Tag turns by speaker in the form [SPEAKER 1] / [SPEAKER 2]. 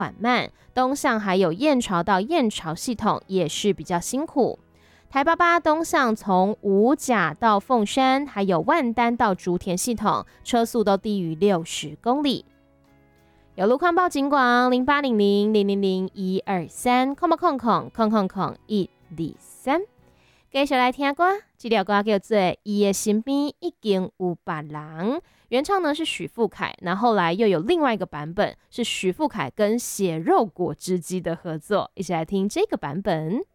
[SPEAKER 1] 缓慢，东向还有燕巢到燕巢系统也是比较辛苦。台88东向从五甲到凤山，还有万丹到竹田系统，车速都低于60公里。有路况报警广0800-000-123，123。继续来听歌，这条歌叫做《伊的身边已经有别人》，原唱呢是许富凯，那后来又有另外一个版本是许富凯跟血肉果汁机的合作，一起来听这个版本。